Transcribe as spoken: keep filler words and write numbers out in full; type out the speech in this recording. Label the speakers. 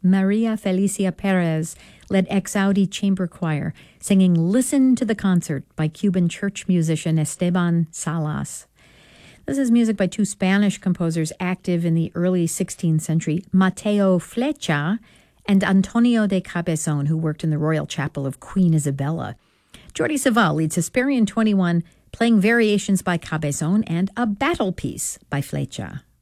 Speaker 1: Maria Felicia Perez led Ex-Audi Chamber Choir, singing Listen to the Concert by Cuban church musician Esteban Salas. This is music by two Spanish composers active in the early sixteenth century, Mateo Flecha and Antonio de Cabezon, who worked in the Royal Chapel of Queen Isabella. Jordi Savall leads Hesperian twenty-one, playing variations by Cabezon and a battle piece by Flecha.